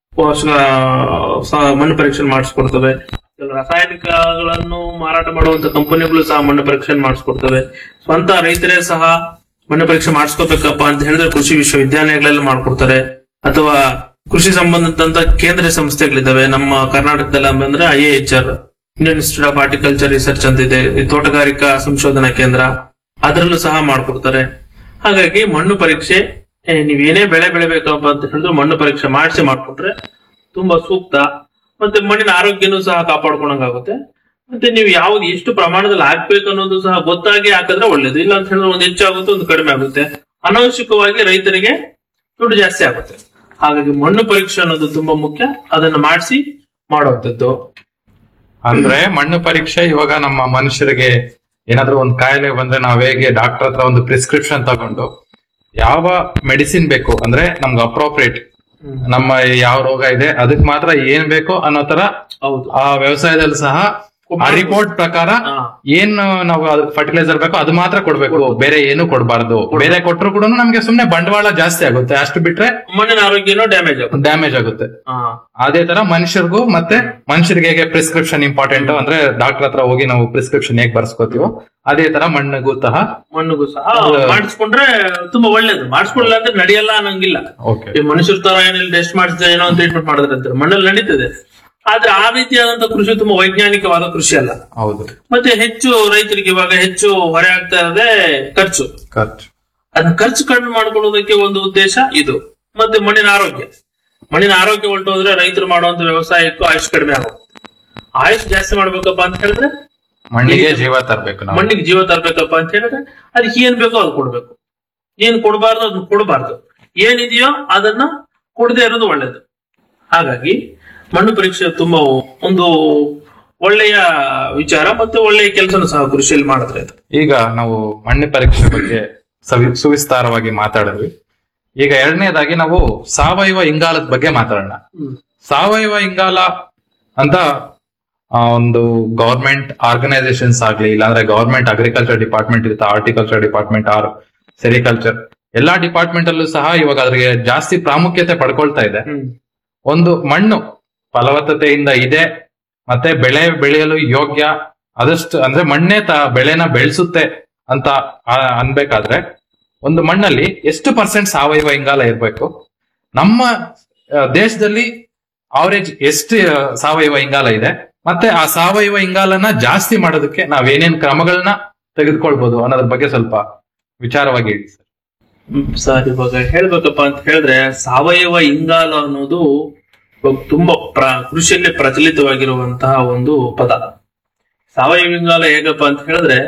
ಮಣ್ಣು ಪರೀಕ್ಷೆ ಮಾಡಿಸ್ಕೊಡ್ತವೆ. ರಾಸಾಯನಿಕಗಳನ್ನು ಮಾರಾಟ ಮಾಡುವಂತ ಕಂಪನಿಗಳು ಸಹ ಮಣ್ಣು ಪರೀಕ್ಷೆ ಮಾಡಿಸ್ಕೊಡ್ತವೆ. ಸ್ವಂತ ರೈತರೇ ಸಹ ಮಣ್ಣು ಪರೀಕ್ಷೆ ಮಾಡಿಸ್ಕೋಬೇಕಪ್ಪ ಅಂತ ಹೇಳಿದ್ರೆ ಕೃಷಿ ವಿಶ್ವವಿದ್ಯಾಲಯಗಳೆಲ್ಲ ಮಾಡ್ಕೊಡ್ತಾರೆ. ಅಥವಾ ಕೃಷಿ ಸಂಬಂಧಿಸಿದಂತ ಕೇಂದ್ರ ಸಂಸ್ಥೆಗಳಿದಾವೆ ನಮ್ಮ ಕರ್ನಾಟಕದಲ್ಲಿ ಅಂದ್ರೆ I A H R, Indian institute of horticulture research ಅಂತ ಇದೆ, ತೋಟಗಾರಿಕಾ ಸಂಶೋಧನಾ ಕೇಂದ್ರ, ಅದರಲ್ಲೂ ಸಹ ಮಾಡ್ಕೊಡ್ತಾರೆ. ಹಾಗಾಗಿ ಮಣ್ಣು ಪರೀಕ್ಷೆ ನೀವೇನೇ ಬೆಳೆ ಬೆಳಿಬೇಕಪ್ಪ ಅಂತ ಹೇಳಿದ್ರೆ ಮಣ್ಣು ಪರೀಕ್ಷೆ ಮಾಡಿಸಿ ಮಾಡ್ಕೊಂಡ್ರೆ ತುಂಬಾ ಸೂಕ್ತ. ಮತ್ತೆ ಮಣ್ಣಿನ ಆರೋಗ್ಯನೂ ಸಹ ಕಾಪಾಡ್ಕೊಂಡಂಗಾಗುತ್ತೆ. ಮತ್ತೆ ನೀವು ಯಾವ್ದು ಎಷ್ಟು ಪ್ರಮಾಣದಲ್ಲಿ ಹಾಕ್ಬೇಕು ಅನ್ನೋದು ಸಹ ಗೊತ್ತಾಗಿ ಹಾಕಿದ್ರೆ ಒಳ್ಳೇದು. ಇಲ್ಲ ಅಂತ ಹೇಳಿದ್ರೆ ಒಂದು ಹೆಚ್ಚಾಗುತ್ತೆ, ಒಂದು ಕಡಿಮೆ ಆಗುತ್ತೆ. ಅನಾವಶ್ಯಕವಾಗಿ ರೈತರಿಗೆ ದುಡ್ಡು ಜಾಸ್ತಿ ಆಗುತ್ತೆ. ಹಾಗಾಗಿ ಮಣ್ಣು ಪರೀಕ್ಷೆ ಅನ್ನೋದು ತುಂಬಾ ಮುಖ್ಯ, ಅದನ್ನ ಮಾಡಿಸಿ ಮಾಡುವಂತದ್ದು. ಅಂದ್ರೆ ಮಣ್ಣು ಪರೀಕ್ಷೆ ಇವಾಗ ನಮ್ಮ ಮನುಷ್ಯರಿಗೆ ಏನಾದ್ರೂ ಒಂದು ಕಾಯಿಲೆ ಬಂದ್ರೆ ನಾವ್ ಹೇಗೆ ಡಾಕ್ಟರ್ ಹತ್ರ ಒಂದು ಪ್ರಿಸ್ಕ್ರಿಪ್ಷನ್ ತಗೊಂಡು ಯಾವ ಮೆಡಿಸಿನ್ ಬೇಕು ಅಂದ್ರೆ ನಮ್ಗೆ ಅಪ್ರೋಪ್ರಿಯೇಟ್ ನಮ್ಮ ಯಾವ ರೋಗ ಇದೆ ಅದಕ್ಕೆ ಮಾತ್ರ ಏನ್ ಬೇಕೋ ಅನ್ನೋ ತರ ಆ ವ್ಯವಸಾಯದಲ್ಲಿ ಸಹ ಆ ರಿಪೋರ್ಟ್ ಪ್ರಕಾರ ಏನ್ ನಾವು ಫರ್ಟಿಲೈಸರ್ ಬೇಕೋ ಅದು ಮಾತ್ರ ಕೊಡ್ಬೇಕು, ಬೇರೆ ಏನು ಕೊಡಬಾರ್ದು. ಬೇರೆ ಕೊಟ್ಟರು ಕೂಡ ನಮ್ಗೆ ಸುಮ್ನೆ ಬಂಡವಾಳ ಜಾಸ್ತಿ ಆಗುತ್ತೆ, ಅಷ್ಟು ಬಿಟ್ರೆ ಮಣ್ಣಿನ ಆರೋಗ್ಯನೂ ಡ್ಯಾಮೇಜ್ ಆಗುತ್ತೆ ಡ್ಯಾಮೇಜ್ ಆಗುತ್ತೆ. ಅದೇ ತರ ಮನುಷ್ಯರಿಗೂ ಮತ್ತೆ ಮನುಷ್ಯರಿಗೆ ಹೇಗೆ ಪ್ರಿಸ್ಕ್ರಿಪ್ಷನ್ ಇಂಪಾರ್ಟೆಂಟ್ ಅಂದ್ರೆ ಡಾಕ್ಟರ್ ಹತ್ರ ಹೋಗಿ ನಾವು ಪ್ರಿಸ್ಕ್ರಿಪ್ಷನ್ ಹೇಗ್ ಬರ್ಸ್ಕೊತೀವೋ ಅದೇ ತರ ಮಣ್ಣಿಗೂ ಸಹ ಮಣ್ಣಿಗೂ ಸಹ ಮಾಡಿಸ್ಕೊಂಡ್ರೆ ತುಂಬಾ ಒಳ್ಳೇದು. ಮಾಡಿಸ್ಕೊಳ್ಳಿಲ್ಲ ಅಂದ್ರೆ ನಡೆಯಲ್ಲ ಅನ್ನಂಗಿಲ್ಲ. ಈ ಮನುಷ್ಯರ ತರ ಏನಿಲ್ಲ ಟೆಸ್ಟ್ ಮಾಡಿಸಿದ್ರೆ ಏನೋ ಟ್ರೀಟ್ಮೆಂಟ್ ಮಾಡಿದ್ರೆ ಅಂತಾರೆ, ಮಣ್ಣಲ್ಲಿ ನಡೀತದೆ. ಆದ್ರೆ ಆ ರೀತಿಯಾದಂತ ಕೃಷಿ ತುಂಬಾ ವೈಜ್ಞಾನಿಕವಾದ ಕೃಷಿ ಅಲ್ಲ. ಹೌದು. ಮತ್ತೆ ಹೆಚ್ಚು ರೈತರಿಗೆ ಇವಾಗ ಹೆಚ್ಚು ಹೊರೆ ಆಗ್ತಾ ಇರೋದೇ ಖರ್ಚು. ಖರ್ಚು ಅದನ್ನ ಖರ್ಚು ಕಡಿಮೆ ಮಾಡ್ಕೊಳ್ಳೋದಕ್ಕೆ ಒಂದು ಉದ್ದೇಶ ಇದು. ಮತ್ತೆ ಮಣ್ಣಿನ ಆರೋಗ್ಯ ಮಣ್ಣಿನ ಆರೋಗ್ಯ ಹೊರಟೋದ್ರೆ ರೈತರು ಮಾಡುವಂತ ವ್ಯವಸಾಯಕ್ಕೂ ಆಯುಷ್ ಕಡಿಮೆ ಆಗುತ್ತೆ. ಆಯುಷ್ ಜಾಸ್ತಿ ಮಾಡ್ಬೇಕಪ್ಪ ಅಂತ ಹೇಳಿದ್ರೆ ಮಣ್ಣಿಗೆ ಜೀವ ತರಬೇಕು. ಮಣ್ಣಿಗೆ ಜೀವ ತರಬೇಕಪ್ಪ ಅಂತ ಹೇಳಿದ್ರೆ ಅದಕ್ಕೆ ಏನ್ ಬೇಕೋ ಅದು ಕೊಡ್ಬೇಕು, ಏನ್ ಕೊಡಬಾರ್ದು ಅದನ್ನ ಕೊಡಬಾರ್ದು, ಏನಿದೆಯೋ ಅದನ್ನ ಕೊಡದೆ ಇರೋದು ಒಳ್ಳೇದು. ಹಾಗಾಗಿ ಮಣ್ಣು ಪರೀಕ್ಷೆ ತುಂಬಾ ಒಂದು ಒಳ್ಳೆಯ ವಿಚಾರ ಮತ್ತೆ ಒಳ್ಳೆಯ ಕೆಲಸನೂ ಸಹ ಕೃಷಿಯಲ್ಲಿ ಮಾಡಿದ್ರೆ. ಈಗ ನಾವು ಮಣ್ಣು ಪರೀಕ್ಷೆ ಬಗ್ಗೆ ಸವಿ ಸುವಿಸ್ತಾರವಾಗಿ ಮಾತಾಡಿದ್ವಿ. ಈಗ ಎರಡನೇದಾಗಿ ನಾವು ಸಾವಯವ ಇಂಗಾಲದ ಬಗ್ಗೆ ಮಾತಾಡೋಣ. ಸಾವಯವ ಇಂಗಾಲ ಅಂತ ಒಂದು ಗವರ್ಮೆಂಟ್ ಆರ್ಗನೈಸೇಷನ್ಸ್ ಆಗ್ಲಿ, ಇಲ್ಲಾಂದ್ರೆ ಗವರ್ಮೆಂಟ್ ಅಗ್ರಿಕಲ್ಚರ್ ಡಿಪಾರ್ಟ್ಮೆಂಟ್ ಇರುತ್ತೆ, ಹಾರ್ಟಿಕಲ್ಚರ್ ಡಿಪಾರ್ಟ್ಮೆಂಟ್ ಆರ್ ಸೆರಿಕಲ್ಚರ್, ಎಲ್ಲಾ ಡಿಪಾರ್ಟ್ಮೆಂಟ್ ಅಲ್ಲೂ ಸಹ ಇವಾಗ ಅದ್ರಿಗೆ ಜಾಸ್ತಿ ಪ್ರಾಮುಖ್ಯತೆ ಪಡ್ಕೊಳ್ತಾ ಇದೆ. ಒಂದು ಮಣ್ಣು ಫಲವತ್ತತೆಯಿಂದ ಇದೆ ಮತ್ತೆ ಬೆಳೆ ಬೆಳೆಯಲು ಯೋಗ್ಯ, ಆದಷ್ಟು ಅಂದ್ರೆ ಮಣ್ಣೇ ತ ಬೆಳೆನ ಬೆಳೆಸುತ್ತೆ ಅಂತ ಅನ್ಬೇಕಾದ್ರೆ ಒಂದು ಮಣ್ಣಲ್ಲಿ ಎಷ್ಟು ಪರ್ಸೆಂಟ್ ಸಾವಯವ ಇಂಗಾಲ ಇರಬೇಕು, ನಮ್ಮ ದೇಶದಲ್ಲಿ ಅವರೇಜ್ ಎಷ್ಟು ಸಾವಯವ ಇಂಗಾಲ ಇದೆ, ಮತ್ತೆ ಆ ಸಾವಯವ ಇಂಗಾಲನ ಜಾಸ್ತಿ ಮಾಡೋದಕ್ಕೆ ನಾವೇನೇನ್ ಕ್ರಮಗಳನ್ನ ತೆಗೆದುಕೊಳ್ಬಹುದು ಅನ್ನೋದ್ರ ಬಗ್ಗೆ ಸ್ವಲ್ಪ ವಿಚಾರವಾಗಿ ಹೇಳಿ ಸರ್. ಸರ್, ಇವಾಗ ಹೇಳ್ಬೇಕಪ್ಪ ಅಂತ ಹೇಳಿದ್ರೆ ಸಾವಯವ ಇಂಗಾಲ ಅನ್ನೋದು ತುಂಬಾ ಪ್ರ ಕೃಷಿಯಲ್ಲಿ ಪ್ರಚಲಿತವಾಗಿರುವಂತಹ ಒಂದು ಪದ. ಸಾವಯವ ಇಂಗಾಲ ಹೇಗಪ್ಪ ಅಂತ ಹೇಳಿದ್ರೆ,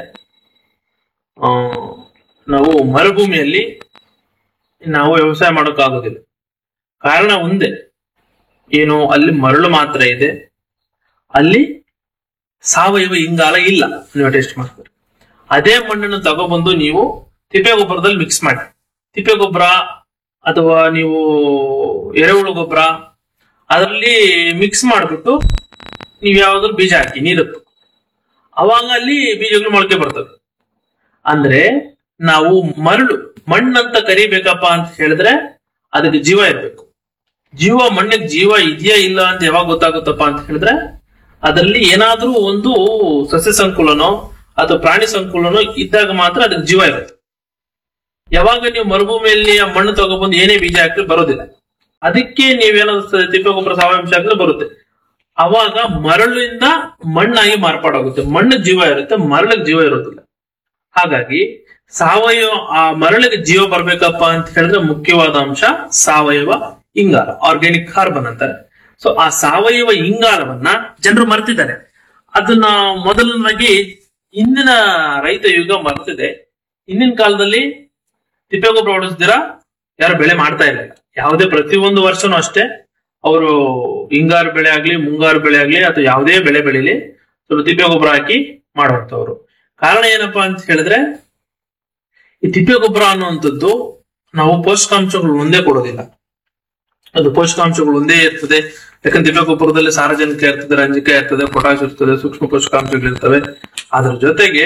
ಆ ನಾವು ಮರುಭೂಮಿಯಲ್ಲಿ ನಾವು ವ್ಯವಸಾಯ ಮಾಡೋಕ್ಕಾಗೋದಿಲ್ಲ. ಕಾರಣ ಒಂದೇ, ಏನು ಅಲ್ಲಿ ಮರಳು ಮಾತ್ರ ಇದೆ, ಅಲ್ಲಿ ಸಾವಯವ ಇಂಗಾಲ ಇಲ್ಲ. ನೀವು ಟೆಸ್ಟ್ ಮಾಡ್ತೀರಿ, ಅದೇ ಮಣ್ಣನ್ನು ತಗೊಬಂದು ನೀವು ತಿಪ್ಪೆ ಗೊಬ್ಬರದಲ್ಲಿ ಮಿಕ್ಸ್ ಮಾಡಿ, ತಿಪ್ಪೆ ಗೊಬ್ಬರ ಅಥವಾ ನೀವು ಎರೆಹುಳು ಗೊಬ್ಬರ ಅದರಲ್ಲಿ ಮಿಕ್ಸ್ ಮಾಡಿಬಿಟ್ಟು ನೀವು ಯಾವ್ದಾದ್ರು ಬೀಜ ಹಾಕಿ ನೀರತ್ತು, ಅವಾಗ ಅಲ್ಲಿ ಬೀಜಗಳು ಮೊಳಕೆ ಬರ್ತವೆ. ಅಂದ್ರೆ ನಾವು ಮರಳು ಮಣ್ಣಂತ ಕರಿಬೇಕಪ್ಪ ಅಂತ ಹೇಳಿದ್ರೆ ಅದಕ್ಕೆ ಜೀವ ಇರ್ಬೇಕು. ಜೀವ ಮಣ್ಣಿಗೆ ಜೀವ ಇದೆಯಾ ಇಲ್ಲ ಅಂತ ಯಾವಾಗ ಗೊತ್ತಾಗುತ್ತಪ್ಪ ಅಂತ ಹೇಳಿದ್ರೆ ಅದರಲ್ಲಿ ಏನಾದ್ರೂ ಒಂದು ಸಸ್ಯ ಸಂಕುಲನೋ ಅಥವಾ ಪ್ರಾಣಿ ಸಂಕುಲನೋ ಇದ್ದಾಗ ಮಾತ್ರ ಅದಕ್ಕೆ ಜೀವ ಇರುತ್ತೆ. ಯಾವಾಗ ನೀವು ಮರುಭೂಮಿಯಲ್ಲಿ ಆ ಮಣ್ಣು ತಗೊಬಂದು ಏನೇ ಬೀಜ ಹಾಕಿದ್ರೆ ಬರೋದಿಲ್ಲ. ಅದಕ್ಕೆ ನೀವೇನಾದ್ರು ತಿಪ್ಪೆ ಗೊಬ್ಬರ ಸಾವಯವ ಹಾಕಿದ್ರೆ ಬರುತ್ತೆ. ಅವಾಗ ಮರಳಿಂದ ಮಣ್ಣಾಗಿ ಮಾರ್ಪಾಡಾಗುತ್ತೆ. ಮಣ್ಣಿಗೆ ಜೀವ ಇರುತ್ತೆ, ಮರಳಿಗೆ ಜೀವ ಇರೋದಿಲ್ಲ. ಹಾಗಾಗಿ ಸಾವಯವ ಆ ಮರಳಿಗೆ ಜೀವ ಬರ್ಬೇಕಪ್ಪ ಅಂತ ಹೇಳಿದ್ರೆ ಮುಖ್ಯವಾದ ಅಂಶ ಸಾವಯವ ಇಂಗಾಲ, ಆರ್ಗ್ಯಾನಿಕ್ ಕಾರ್ಬನ್ ಅಂತಾರೆ. ಸೊ ಆ ಸಾವಯವ ಇಂಗಾಲವನ್ನ ಜನರು ಮರ್ತಿದ್ದಾರೆ. ಅದನ್ನ ಮೊದಲನಾಗಿ ಇಂದಿನ ರೈತ ಯುಗ ಮರ್ತಿದೆ. ಹಿಂದಿನ ಕಾಲದಲ್ಲಿ ತಿಪ್ಪೆ ಗೊಬ್ಬರ ಹೊಡೆಸ್ದಿರ ಯಾರು ಬೆಳೆ ಮಾಡ್ತಾ ಇಲ್ಲ. ಯಾವುದೇ ಪ್ರತಿಯೊಂದು ವರ್ಷನೂ ಅಷ್ಟೇ ಅವರು ಹಿಂಗಾರು ಬೆಳೆ ಆಗ್ಲಿ ಮುಂಗಾರು ಬೆಳೆ ಆಗ್ಲಿ ಅಥವಾ ಯಾವುದೇ ಬೆಳೆ ಬೆಳಿಲಿ ಸ್ವಲ್ಪ ತಿಪ್ಪೆ ಗೊಬ್ಬರ ಹಾಕಿ ಮಾಡುವಂತವ್ರು. ಕಾರಣ ಏನಪ್ಪಾ ಅಂತ ಹೇಳಿದ್ರೆ ಈ ತಿಪ್ಪೆ ಗೊಬ್ಬರ ಅನ್ನುವಂಥದ್ದು ನಾವು ಪೋಷಕಾಂಶಗಳು ಒಂದೇ ಕೊಡೋದಿಲ್ಲ, ಅದು ಪೋಷಕಾಂಶಗಳು ಒಂದೇ ಇರ್ತದೆ. ಯಾಕಂದ್ರೆ ತಿಪ್ಪೆ ಗೊಬ್ಬರದಲ್ಲಿ ಸಾರಜನಕ ಇರ್ತದೆ, ರಂಜಕ ಇರ್ತದೆ, ಪೊಟಾಶ್ ಇರ್ತದೆ, ಸೂಕ್ಷ್ಮ ಪೋಷಕಾಂಶಗಳು ಇರ್ತವೆ. ಅದ್ರ ಜೊತೆಗೆ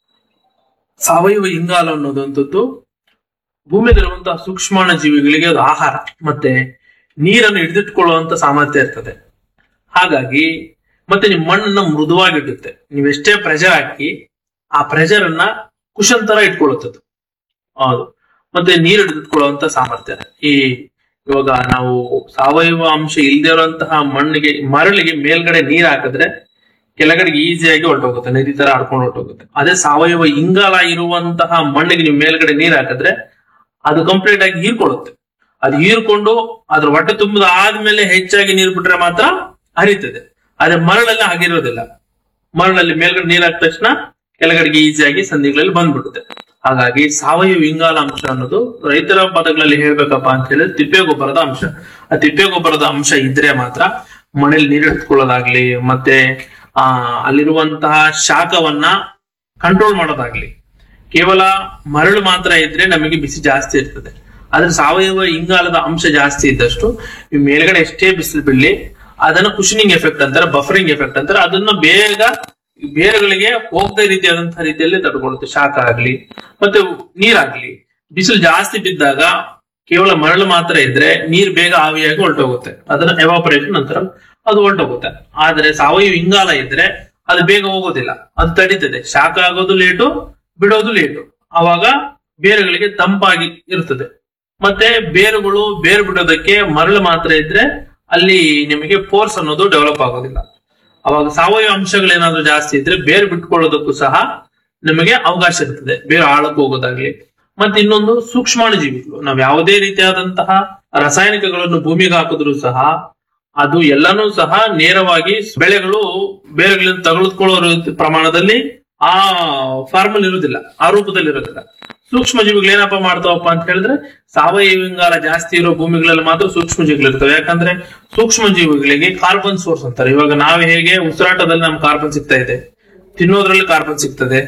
ಸಾವಯವ ಇಂಗಾಲ ಅನ್ನೋದಂಥದ್ದು ಭೂಮಿಯಲ್ಲಿರುವಂತಹ ಸೂಕ್ಷ್ಮಾಣು ಜೀವಿಗಳಿಗೆ ಅದು ಆಹಾರ ಮತ್ತೆ ನೀರನ್ನು ಹಿಡಿದಿಟ್ಕೊಳ್ಳುವಂತ ಸಾಮರ್ಥ್ಯ ಇರ್ತದೆ. ಹಾಗಾಗಿ ಮತ್ತೆ ನಿಮ್ ಮಣ್ಣನ್ನ ಮೃದುವಾಗಿಡುತ್ತೆ. ನೀವೆಷ್ಟೇ ಪ್ರೆಷರ್ ಹಾಕಿ ಆ ಪ್ರೆಷರ್ ಅನ್ನ ಕುಶನ್ ತರ ಇಟ್ಕೊಳ್ಳುತ್ತದೆ. ಹೌದು. ಮತ್ತೆ ನೀರು ಹಿಡಿದಿಟ್ಕೊಳ್ಳುವಂತ ಸಾಮರ್ಥ್ಯ. ಈ ಇವಾಗ ನಾವು ಸಾವಯವ ಅಂಶ ಇಲ್ಲದೆ ಇರುವಂತಹ ಮಣ್ಣಿಗೆ ಮರಳಿಗೆ ಮೇಲ್ಗಡೆ ನೀರ್ ಹಾಕಿದ್ರೆ ಕೆಳಗಡೆಗೆ ಈಸಿಯಾಗಿ ಹೊರಟೋಗುತ್ತೆ, ನದಿ ತರ ಆಡ್ಕೊಂಡು ಹೊರಟೋಗುತ್ತೆ. ಅದೇ ಸಾವಯವ ಇಂಗಾಲ ಇರುವಂತಹ ಮಣ್ಣಿಗೆ ನೀವು ಮೇಲ್ಗಡೆ ನೀರ್ ಹಾಕಿದ್ರೆ ಅದು ಕಂಪ್ಲೀಟ್ ಆಗಿ ಹೀರ್ಕೊಳ್ಳುತ್ತೆ. ಅದು ಹೀರ್ಕೊಂಡು ಅದ್ರ ಹೊಟ್ಟೆ ತುಂಬದ ಆದ್ಮೇಲೆ ಹೆಚ್ಚಾಗಿ ನೀರು ಬಿಟ್ರೆ ಮಾತ್ರ ಹರಿತದೆ. ಆದ್ರೆ ಮರಳಲ್ಲಿ ಹಾಗಿರೋದಿಲ್ಲ. ಮರಳಲ್ಲಿ ಮೇಲ್ಗಡೆ ನೀರ್ ಹಾಕಿದ ತಕ್ಷಣ ಕೆಳಗಡೆಗೆ ಈಸಿಯಾಗಿ ಸಂಧಿಗಳಲ್ಲಿ ಬಂದ್ಬಿಡುತ್ತೆ. ಹಾಗಾಗಿ ಸಾವಯವ ಇಂಗಾಲ ಅಂಶ ಅನ್ನೋದು ರೈತರ ಪದಗಳಲ್ಲಿ ಹೇಳ್ಬೇಕಪ್ಪ ಅಂತ ಹೇಳಿದ್ರೆ ತಿಪ್ಪೆ ಗೊಬ್ಬರದ ಅಂಶ. ಆ ತಿಪ್ಪೆ ಗೊಬ್ಬರದ ಅಂಶ ಇದ್ರೆ ಮಾತ್ರ ಮನೇಲಿ ನೀರು ಎತ್ಕೊಳ್ಳೋದಾಗ್ಲಿ ಮತ್ತೆ ಆ ಅಲ್ಲಿರುವಂತಹ ಶಾಖವನ್ನ ಕಂಟ್ರೋಲ್ ಮಾಡೋದಾಗ್ಲಿ. ಕೇವಲ ಮರಳು ಮಾತ್ರ ಇದ್ರೆ ನಮಗೆ ಬಿಸಿ ಜಾಸ್ತಿ ಇರ್ತದೆ. ಆದ್ರೆ ಸಾವಯವ ಇಂಗಾಲದ ಅಂಶ ಜಾಸ್ತಿ ಇದ್ದಷ್ಟು ಈ ಮೇಲ್ಗಡೆ ಎಷ್ಟೇ ಬಿಸಿಲು ಬಿಡ್ಲಿ ಅದನ್ನ ಕುಷನಿಂಗ್ ಎಫೆಕ್ಟ್ ಅಂತಾರೆ, ಬಫರಿಂಗ್ ಎಫೆಕ್ಟ್ ಅಂತಾರೆ. ಅದನ್ನ ಬೇಗ ಬೇರುಗಳಿಗೆ ಹೋಗದ ರೀತಿಯಾದಂತಹ ರೀತಿಯಲ್ಲಿ ತಡ್ಕೊಳ್ಳುತ್ತೆ. ಶಾಖ ಆಗ್ಲಿ ಮತ್ತೆ ನೀರಾಗ್ಲಿ. ಬಿಸಿಲು ಜಾಸ್ತಿ ಬಿದ್ದಾಗ ಕೇವಲ ಮರಳು ಮಾತ್ರ ಇದ್ರೆ ನೀರ್ ಬೇಗ ಆವಿಯಾಗಿ ಹೊರಟೋಗುತ್ತೆ, ಅದನ್ನ ಎವಾಪರೇಷನ್ ನಂತರ ಅದು ಹೊರಟೋಗುತ್ತೆ. ಆದ್ರೆ ಸಾವಯವ ಇಂಗಾಲ ಇದ್ರೆ ಅದು ಬೇಗ ಹೋಗೋದಿಲ್ಲ, ಅದು ತಡೀತದೆ. ಶಾಖ ಆಗೋದು ಲೇಟು, ಬಿಡೋದು ಲೇಟು. ಅವಾಗ ಬೇರುಗಳಿಗೆ ತಂಪಾಗಿ ಇರ್ತದೆ. ಮತ್ತೆ ಬೇರುಗಳು ಬೇರು ಬಿಡೋದಕ್ಕೆ ಮರಳು ಮಾತ್ರ ಇದ್ರೆ ಅಲ್ಲಿ ನಿಮಗೆ ಫೋರ್ಸ್ ಅನ್ನೋದು ಡೆವಲಪ್ ಆಗೋದಿಲ್ಲ. ಅವಾಗ ಸಾವಯವ ಅಂಶಗಳೇನಾದ್ರೂ ಜಾಸ್ತಿ ಇದ್ರೆ ಬೇರು ಬಿಟ್ಕೊಳ್ಳೋದಕ್ಕೂ ಸಹ ನಿಮಗೆ ಅವಕಾಶ ಇರ್ತದೆ, ಬೇರು ಆಳಕ್ಕೆ ಹೋಗೋದಾಗ್ಲಿ. ಮತ್ತೆ ಇನ್ನೊಂದು ಸೂಕ್ಷ್ಮಾಣು ಜೀವಿಗಳು. ನಾವ್ ಯಾವುದೇ ರೀತಿಯಾದಂತಹ ರಾಸಾಯನಿಕಗಳನ್ನು ಭೂಮಿಗೆ ಹಾಕಿದ್ರು ಸಹ ಅದು ಎಲ್ಲಾನು ಸಹ ನೇರವಾಗಿ ಬೆಳೆಗಳು ಬೇರೆಗಳಿಂದ ತೆಗೆದುಕೊಳ್ಳೋ ಪ್ರಮಾಣದಲ್ಲಿ ಆ ಫಾರ್ಮಲ್ ಇರುವುದಿಲ್ಲ, ಆ ರೂಪದಲ್ಲಿ ಇರೋದಿಲ್ಲ. ಸೂಕ್ಷ್ಮ ಜೀವಿಗಳು ಏನಪ್ಪಾ ಮಾಡ್ತಾವಪ್ಪ ಅಂತ ಹೇಳಿದ್ರೆ, ಸಾವಯವ ಇಂಗಾಲ ಜಾಸ್ತಿ ಇರೋ ಭೂಮಿಗಳಲ್ಲಿ ಮಾತ್ರ ಸೂಕ್ಷ್ಮ ಜೀವಿಗಳು ಇರ್ತವೆ. ಯಾಕಂದ್ರೆ ಸೂಕ್ಷ್ಮ ಜೀವಿಗಳಿಗೆ ಕಾರ್ಬನ್ ಸೋರ್ಸ್ ಅಂತಾರೆ. ಇವಾಗ ನಾವ್ ಹೇಗೆ ಉಸಿರಾಟದಲ್ಲಿ ನಮ್ಗೆ ಕಾರ್ಬನ್ ಸಿಗ್ತಾ ಇದೆ, ತಿನ್ನೋದ್ರಲ್ಲಿ ಕಾರ್ಬನ್ ಸಿಗ್ತದೆ.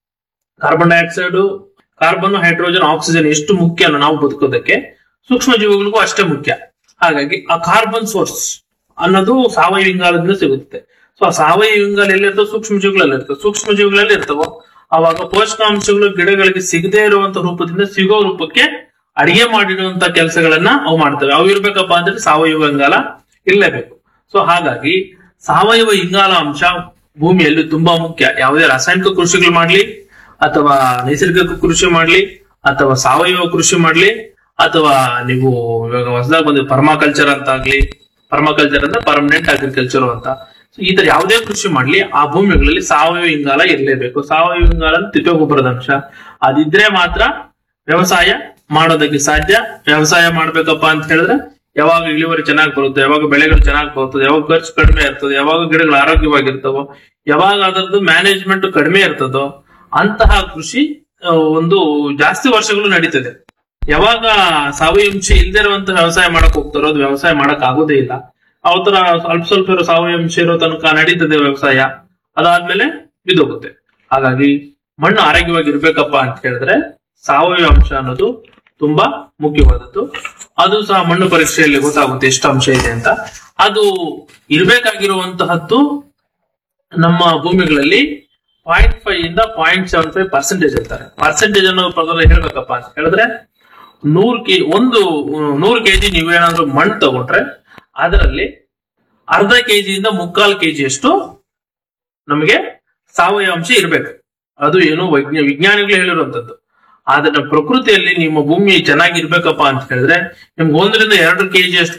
Carbon dioxide, carbon, hydrogen, oxygen ಎಷ್ಟು ಮುಖ್ಯ ನಾವು ಬದುಕೋದಕ್ಕೆ, ಸೂಕ್ಷ್ಮ ಜೀವಿಗಳಿಗೂ ಅಷ್ಟೇ ಮುಖ್ಯ. ಹಾಗಾಗಿ ಆ ಕಾರ್ಬನ್ ಸೋರ್ಸ್ ಅನ್ನೋದು ಸಾವಯವ ಇಂಗಾಲದಿಂದ ಸಿಗುತ್ತೆ. ಸೊ ಆ ಸಾವಯವ ಇಂಗಾಲ ಎಲ್ಲಿರ್ತವೆ? ಸೂಕ್ಷ್ಮ ಜೀವಿಗಳಲ್ಲಿ ಇರ್ತವೆ. ಸೂಕ್ಷ್ಮ ಜೀವಿಗಳಲ್ಲಿ ಇರ್ತವೋ ಅವಾಗ ಪೋಷಕಾಂಶಗಳು ಗಿಡಗಳಿಗೆ ಸಿಗದೇ ಇರುವಂತ ರೂಪದಿಂದ ಸಿಗೋ ರೂಪಕ್ಕೆ ಅಡಿಗೆ ಮಾಡಿರುವಂತ ಕೆಲಸಗಳನ್ನ ಅವು ಮಾಡ್ತವೆ. ಅವು ಇರ್ಬೇಕಪ್ಪ ಅಂದ್ರೆ ಸಾವಯವ ಇಂಗಾಲ ಇರಲೇಬೇಕು. ಸೊ ಹಾಗಾಗಿ ಸಾವಯವ ಇಂಗಾಲ ಅಂಶ ಭೂಮಿಯಲ್ಲಿ ತುಂಬಾ ಮುಖ್ಯ. ಯಾವುದೇ ರಾಸಾಯನಿಕ ಕೃಷಿಗಳು ಮಾಡ್ಲಿ ಅಥವಾ ನೈಸರ್ಗಿಕ ಕೃಷಿ ಮಾಡ್ಲಿ ಅಥವಾ ಸಾವಯವ ಕೃಷಿ ಮಾಡ್ಲಿ ಅಥವಾ ನೀವು ಇವಾಗ ಹೊಸದಾಗಿ ಬಂದ ಪರ್ಮಾಕಲ್ಚರ್ ಅಂತ ಆಗ್ಲಿ, ಪರ್ಮಾಕಲ್ಚರ್ ಅಂದ್ರೆ ಪರ್ಮನೆಂಟ್ ಅಗ್ರಿಕಲ್ಚರ್ ಅಂತ, ಈ ತರ ಯಾವುದೇ ಕೃಷಿ ಮಾಡ್ಲಿ ಆ ಭೂಮಿಗಳಲ್ಲಿ ಸಾವಯವ ಇಂಗಾಲ ಇರಲೇಬೇಕು. ಸಾವಯವ ಇಂಗಾಲ ತಿಪ್ಪೆ ಗೊಬ್ಬರದ ಅಂಶ ಅದಿದ್ರೆ ಮಾತ್ರ ವ್ಯವಸಾಯ ಮಾಡೋದಕ್ಕೆ ಸಾಧ್ಯ. ವ್ಯವಸಾಯ ಮಾಡ್ಬೇಕಪ್ಪ ಅಂತ ಹೇಳಿದ್ರೆ ಯಾವಾಗ ಇಳುವರಿ ಚೆನ್ನಾಗಿ ಬರುತ್ತೆ, ಯಾವಾಗ ಬೆಳೆಗಳು ಚೆನ್ನಾಗಿ ಬರ್ತದೆ, ಯಾವಾಗ ಖರ್ಚು ಕಡಿಮೆ ಇರ್ತದೆ, ಯಾವಾಗ ಗಿಡಗಳು ಆರೋಗ್ಯವಾಗಿರ್ತವೋ, ಯಾವಾಗ ಅದರದ್ದು ಮ್ಯಾನೇಜ್ಮೆಂಟ್ ಕಡಿಮೆ ಇರ್ತದೋ ಅಂತಹ ಕೃಷಿ ಒಂದು ಜಾಸ್ತಿ ವರ್ಷಗಳು ನಡೀತದೆ. ಯಾವಾಗ ಸಾವಯವ ಅಂಶ ಇಲ್ದೇ ಇರುವಂತ ವ್ಯವಸಾಯ ಮಾಡಕ್ ಹೋಗ್ತಾರೋ ಅದು ವ್ಯವಸಾಯ ಮಾಡಕ್ ಆಗೋದೇ ಇಲ್ಲ. ಅವತರ ಸ್ವಲ್ಪ ಸ್ವಲ್ಪ ಇರೋ ಸಾವಯವ ಅಂಶ ಇರೋ ತನಕ ನಡೀತದೆ ವ್ಯವಸಾಯ, ಅದಾದ್ಮೇಲೆ ಬಿದ್ದೋಗುತ್ತೆ. ಹಾಗಾಗಿ ಮಣ್ಣು ಆರೋಗ್ಯವಾಗಿ ಇರ್ಬೇಕಪ್ಪ ಅಂತ ಹೇಳಿದ್ರೆ ಸಾವಯವ ಅಂಶ ಅನ್ನೋದು ತುಂಬಾ ಮುಖ್ಯವಾದದ್ದು. ಅದು ಸಹ ಮಣ್ಣು ಪರೀಕ್ಷೆಯಲ್ಲಿ ಗೊತ್ತಾಗುತ್ತೆ ಎಷ್ಟು ಅಂಶ ಇದೆ ಅಂತ. ಅದು ಇರ್ಬೇಕಾಗಿರುವಂತಹದ್ದು ನಮ್ಮ ಭೂಮಿಗಳಲ್ಲಿ ಪಾಯಿಂಟ್ ಫೈವ್ ಇಂದ ಪಾಯಿಂಟ್ ಸೆವೆನ್ ಫೈವ್ ಪರ್ಸೆಂಟೇಜ್ ಇರ್ತಾರೆ. ಪರ್ಸೆಂಟೇಜ್ ಅನ್ನೋ ಪ್ರಕಾರ ಹೇಳ್ಬೇಕಪ್ಪ ಅಂತ ಹೇಳಿದ್ರೆ ನೂರ್ ಕೆ ಒಂದು ನೂರು ಕೆಜಿ ನೀವೇನಾದ್ರೂ ಮಣ್ಣು ತಗೊಂಡ್ರೆ ಅದರಲ್ಲಿ ಅರ್ಧ ಕೆಜಿಯಿಂದ ಮುಕ್ಕಾಲು ಕೆಜಿ ಅಷ್ಟು ನಮಗೆ ಸಾವಯವ ಅಂಶ ಇರ್ಬೇಕು. ಅದು ಏನು ವೈಜ್ಞ ವಿಜ್ಞಾನಿಗಳು ಹೇಳಿರುವಂತದ್ದು. ಆದ್ರೆ ಪ್ರಕೃತಿಯಲ್ಲಿ ನಿಮ್ಮ ಭೂಮಿ ಚೆನ್ನಾಗಿರ್ಬೇಕಪ್ಪ ಅಂತ ಹೇಳಿದ್ರೆ ನಿಮ್ಗೆ ಒಂದರಿಂದ ಎರಡು ಕೆಜಿ ಅಷ್ಟು